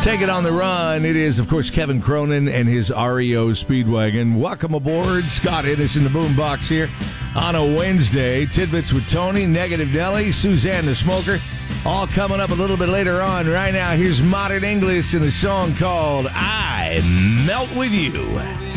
Take it on the run. It is, of course, Kevin Cronin and his REO Speedwagon. Welcome aboard. Scott Innes in the boombox here on a Wednesday. Tidbits with Tony, Negative Nelly, Suzanne the Smoker. All coming up a little bit later on. Right now, here's Modern English in a song called I Melt With You.